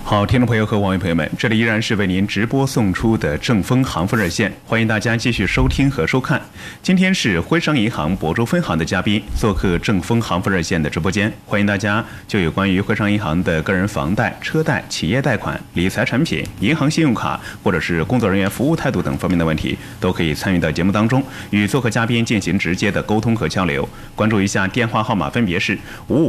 好，听众朋友和网友朋友们，这里依然是为您直播送出的正丰行富热线，欢迎大家继续收听和收看。今天是徽商银行亳州分行的嘉宾做客正丰行富热线的直播间，欢迎大家就有关于徽商银行的个人房贷、车贷、企业贷款、理财产品、银行信用卡或者是工作人员服务态度等方面的问题，都可以参与到节目当中，与做客嘉宾进行直接的沟通和交流。关注一下电话号码，分别是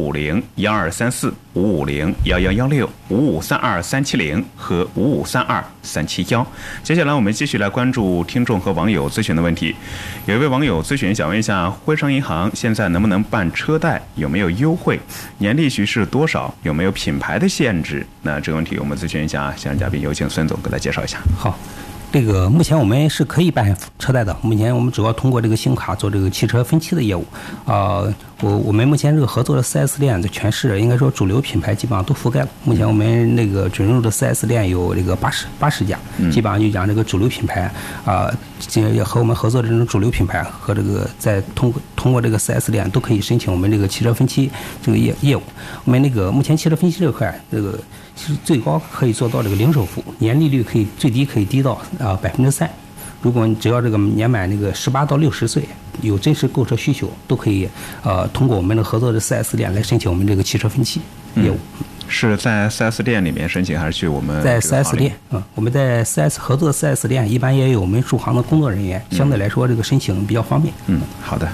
550-1234、550-1116、5532370和5532371。接下来我们继续来关注听众和网友咨询的问题。有一位网友咨询，想问一下徽商银行现在能不能办车贷，有没有优惠，年利息是多少，有没有品牌的限制？那这个问题我们咨询一下现任嘉宾，有请孙总给他介绍一下。 好，这个目前我们是可以办车贷的。目前我们主要通过这个信用卡做这个汽车分期的业务。我们目前这个合作的 4S 店在全市应该说主流品牌基本上都覆盖了。目前我们那个准入的 4S 店有这个80家，基本上就讲这个主流品牌也和我们合作的这种主流品牌和这个在通过这个 4S 店都可以申请我们这个汽车分期这个业务。我们那个目前汽车分期这块，这个其实最高可以做到这个零首付，年利率最低可以低到3%。如果你只要这个年满那个18到60岁，有真实购车需求，都可以通过我们的合作的 4S 店来申请我们这个汽车分期业务。 是在 4S 店里面申请，还是去我们在 4S 店？我们在合作的 4S 店一般也有我们驻行的工作人员，相对来说这个申请比较方便。 好的。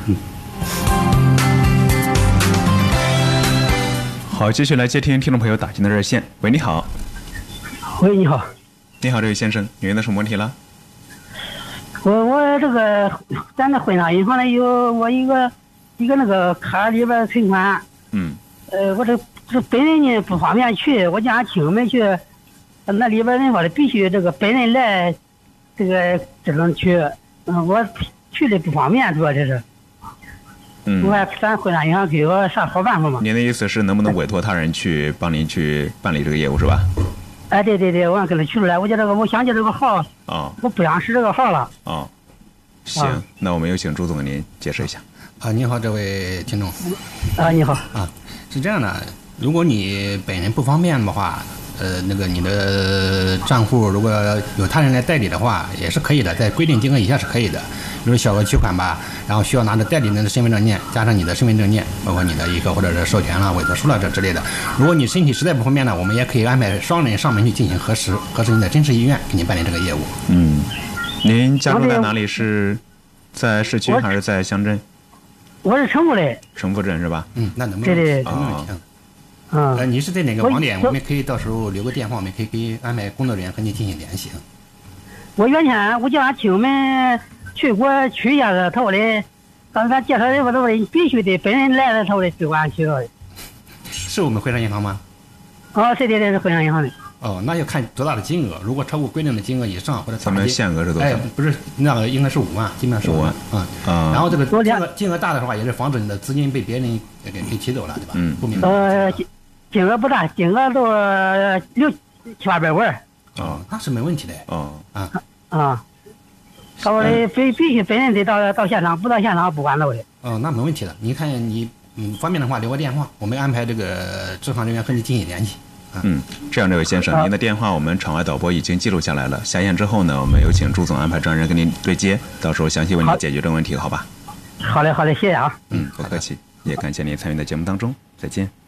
好，继续来接听众朋友打进的热线。喂，你好。 喂，你好。 你好，这位先生，您的什么问题了？ 我这个咱的徽商银行呢有我一个那个卡里边存款，我这本人呢不方便去，我家亲们去，那里边人说的必须这个本人来，这个只能去，我去的不方便，主要这是。我看咱徽商银行给我啥好办法吗？ 您的意思是能不能委托他人去帮您去办理这个业务是吧？ 哎，对，我想跟他取出来，我想起这个号，我不想使这个号了。 行，那我们有请朱总给您解释一下。 你好，这位听众。 你好。 是这样的，如果你本人不方便的话，那个你的账户如果有他人来代理的话，也是可以的，在规定金额以下是可以的。比如小额取款吧，然后需要拿着代理人的身份证件，加上你的身份证件，包括你的一个或者是授权了、委托书了这之类的。如果你身体实在不方便呢，我们也可以安排双人上门去进行核实你的真实意愿，给您办理这个业务。 您家住在哪里？是在市区还是在乡镇？ 我是城府的。 城府镇是吧？ 那能不能？ 对。 你是在哪个网点？我们可以到时候留个电话，我们可以安排工作人员和您进行联系。 我原先我叫俺亲们去给我取一下子，他说的，刚才介绍人说的必须得本人来了，他说的去给俺取了。 是我们徽商银行吗？ 对，是徽商银行的。 那要看多大的金额，如果超过规定的金额以上或者咱们限额是多少？ 不是，那个应该是5万，基本上是5万。然后这个金额大的话，也是防止你的资金被别人给取走了，对吧？不明白。 金额不大，金额都600-800万。 那是没问题的。 他说的必须本人得到现场，不到现场不管了的。 那没问题的。你看你方便的话留个电话，我们安排这个执法人员和你进行联系。 这样，这位先生，您的电话我们场外导播已经记录下来了。下线之后呢，我们有请朱总安排专人跟您对接，到时候详细为您解决这个问题，好吧？ 好嘞，谢谢啊。 不客气，也感谢您参与到节目当中，再见。